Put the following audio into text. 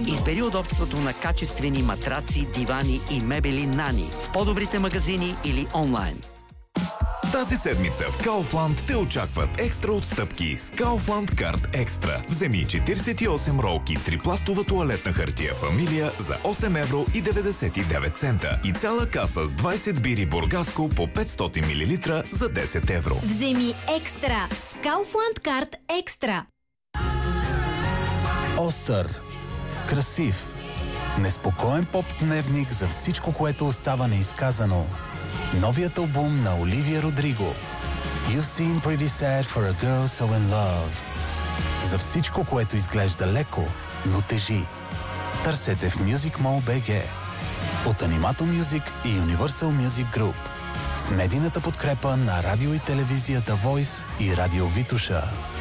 Избери удобството на качествени матраци, дивани и мебели Нани в по-добрите магазини или онлайн. Тази седмица в Kaufland те очакват екстра отстъпки с Kaufland Card Extra. Вземи 48 ролки трипластова тоалетна хартия Фамилия за 8,99 евро и цяла каса с 20 бири Бургаско по 500 мл за 10 евро. Вземи екстра с Kaufland Card Extra. Остър, красив, неспокоен поп-дневник за всичко, което остава неизказано. Новият албум на Оливия Родриго. You seem pretty sad for a girl so in love. За всичко, което изглежда леко, но тежи. Търсете в Music Mall BG. От Animato Music и Universal Music Group. С медийната подкрепа на радио и телевизия The Voice и Радио Витуша.